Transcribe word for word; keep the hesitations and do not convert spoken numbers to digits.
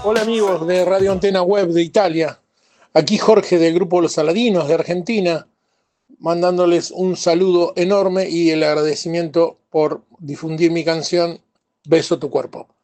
Hola amigos de Radio Antena Web de Italia. Aquí Jorge del Grupo Los Aladinos de Argentina, mandándoles un saludo enorme y el agradecimiento por difundir mi canción Beso tu cuerpo.